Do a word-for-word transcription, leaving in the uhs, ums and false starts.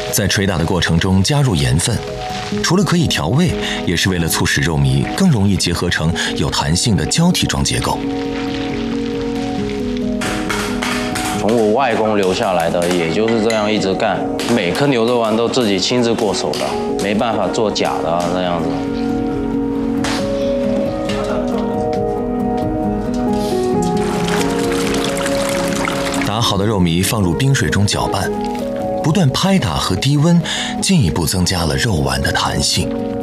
在捶打的过程中加入盐分，除了可以调味，也是为了促使肉糜更容易结合成有弹性的胶体状结构。 从我外公留下来的，也就是这样一直干，每颗牛肉丸都自己亲自过手的，没办法做假的啊，这样子。 打好的肉糜放入冰水中搅拌，不断拍打和低温，进一步增加了肉丸的弹性。